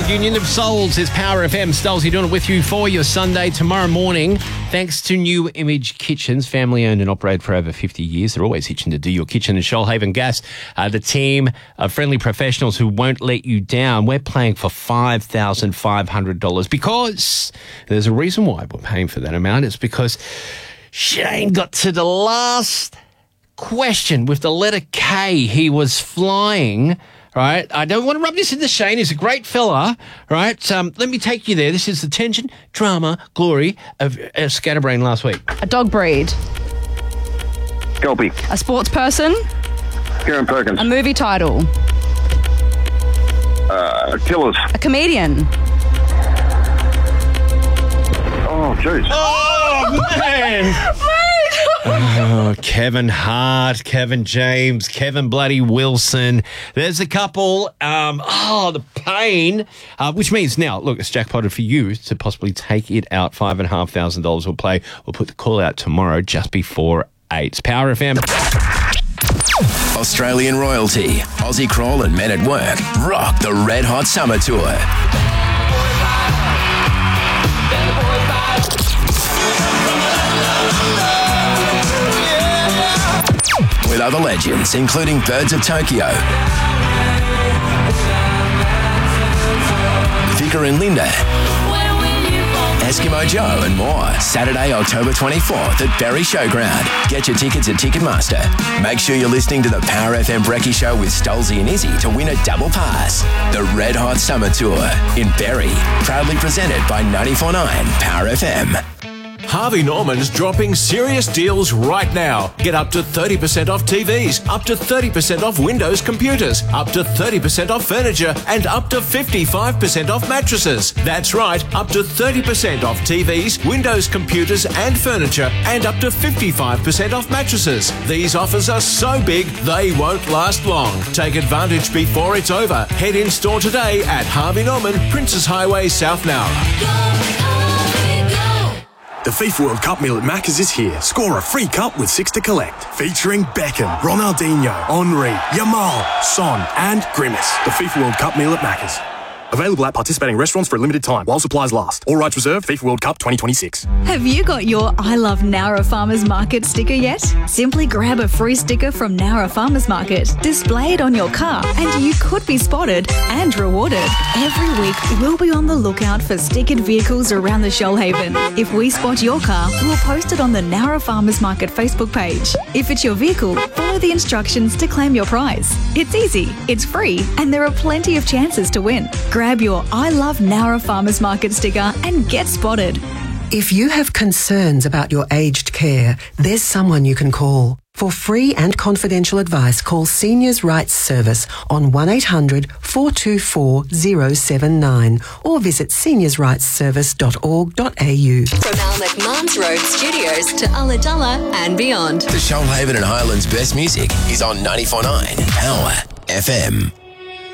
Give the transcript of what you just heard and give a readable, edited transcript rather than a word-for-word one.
with Union of Souls is Power FM. Stolzy doing it with you for your Sunday tomorrow morning. Thanks to New Image Kitchens, family owned and operated for over 50 years. They're always itching to do your kitchen. And Shoalhaven Gas, the team of friendly professionals who won't let you down. We're playing for $5,500 because there's a reason why we're paying for that amount. It's because Shane got to the last question with the letter K. He was flying. Right, I don't want to rub this into Shane. He's a great fella, right? Let me take you there. This is the tension, drama, glory of Scatterbrain last week. A dog breed. Kelpie. A sports person. Kieran Perkins. A movie title. Killers. A comedian. Oh, jeez. Oh, man. Oh, Kevin Hart, Kevin James, Kevin bloody Wilson. There's a couple. The pain. Which means now, look, it's jackpotted for you to possibly take it out. $5,500 will play. We'll put the call out tomorrow just before 8. Power FM. Australian royalty, Aussie Crawl and Men at Work rock the Red Hot Summer Tour. With other legends, including Birds of Tokyo, Vicar and Linda, Eskimo Joe and more. Saturday, October 24th at Berry Showground. Get your tickets at Ticketmaster. Make sure you're listening to the Power FM Brekkie Show with Stolzy and Izzy to win a double pass. The Red Hot Summer Tour in Berry. Proudly presented by 94.9 Power FM. Harvey Norman's dropping serious deals right now. Get up to 30% off TVs, up to 30% off Windows computers, up to 30% off furniture, and up to 55% off mattresses. That's right, up to 30% off TVs, Windows computers, and furniture, and up to 55% off mattresses. These offers are so big, they won't last long. Take advantage before it's over. Head in store today at Harvey Norman, Princes Highway, South Nowra. The FIFA World Cup meal at Macca's is here. Score a free cup with 6 to collect. Featuring Beckham, Ronaldinho, Henry, Yamal, Son and Grimace. The FIFA World Cup meal at Macca's. Available at participating restaurants for a limited time while supplies last. All rights reserved. FIFA World Cup 2026. Have you got your I Love Nowra Farmers Market sticker yet? Simply grab a free sticker from Nowra Farmers Market, display it on your car, and you could be spotted and rewarded. Every week, we'll be on the lookout for stickered vehicles around the Shoalhaven. If we spot your car, we'll post it on the Nowra Farmers Market Facebook page. If it's your vehicle, follow the instructions to claim your prize. It's easy, it's free, and there are plenty of chances to win. Grab your I Love Nowra Farmers Market sticker and get spotted. If you have concerns about your aged care, there's someone you can call. For free and confidential advice, call Seniors Rights Service on 1800 424 079 or visit seniorsrightsservice.org.au. From Al McMahon's Road Studios to Ulladulla and beyond. The Shoalhaven and Highlands best music is on 94.9 Power FM.